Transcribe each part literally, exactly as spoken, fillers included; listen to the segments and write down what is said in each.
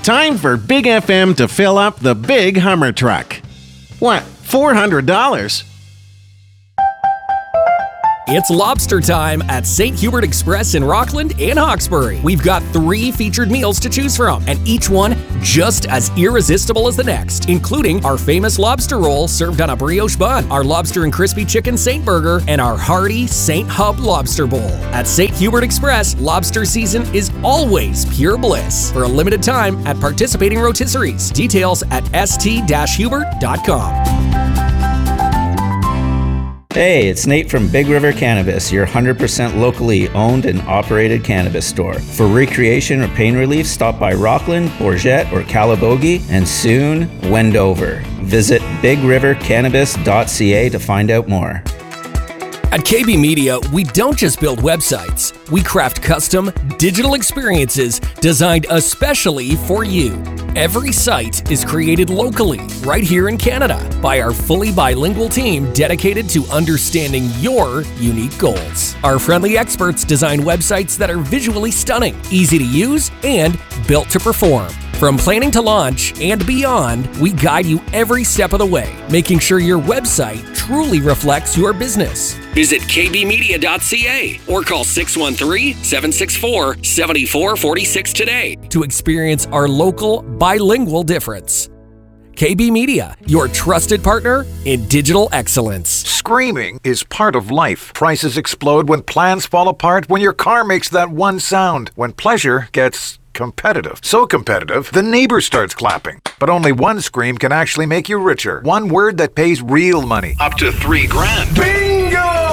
Time for Big F M to fill up the big Hummer truck. What, four hundred dollars? It's lobster time at Saint Hubert Express in Rockland and Hawkesbury. We've got three featured meals to choose from, and each one just as irresistible as the next, including our famous lobster roll served on a brioche bun, our lobster and crispy chicken Saint Burger, and our hearty Saint Hub Lobster Bowl. At Saint Hubert Express, lobster season is always pure bliss. For a limited time at participating rotisseries. Details at s t dash hubert dot com. Hey, it's Nate from Big River Cannabis, your one hundred percent locally owned and operated cannabis store. For recreation or pain relief, stop by Rockland, Bourget, or Calabogie, and soon, Wendover. Visit big river cannabis dot c a to find out more. At K B Media, we don't just build websites. We craft custom digital experiences designed especially for you. Every site is created locally, right here in Canada, by our fully bilingual team dedicated to understanding your unique goals. Our friendly experts design websites that are visually stunning, easy to use, and built to perform. From planning to launch and beyond, we guide you every step of the way, making sure your website truly reflects your business. Visit k b media dot c a or call six one three, seven six four, seven four four six today to experience our local bilingual difference. K B Media, your trusted partner in digital excellence. Screaming is part of life. Prices explode when plans fall apart, when your car makes that one sound, when pleasure gets competitive. So competitive, the neighbor starts clapping. But only one scream can actually make you richer. One word that pays real money. Up to three grand. Bingo!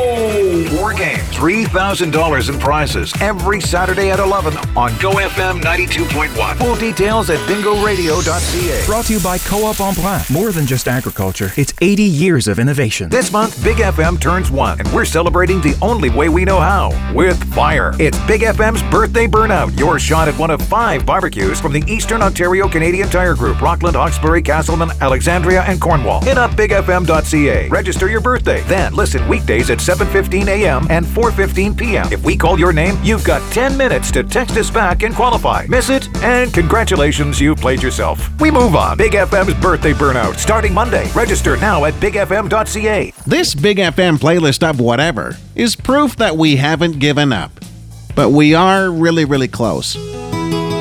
Four games, three thousand dollars in prizes every Saturday at eleven on Go F M ninety-two point one. Full details at bingo radio dot c a. Brought to you by Co-op Emploi. More than just agriculture, it's eighty years of innovation. This month, Big F M turns one, and we're celebrating the only way we know how, with fire. It's Big F M's Birthday Burnout, your shot at one of five barbecues from the Eastern Ontario Canadian Tire Group, Rockland, Hawkesbury, Castleman, Alexandria, and Cornwall. Hit up big f m dot c a. Register your birthday. Then listen weekdays at seven fifteen a m and four fifteen p m If we call your name, you've got ten minutes to text us back and qualify. Miss it, and congratulations, you've played yourself. We move on. Big F M's Birthday Burnout, starting Monday. Register now at big f m dot c a. This Big F M playlist of whatever is proof that we haven't given up. But we are really, really close.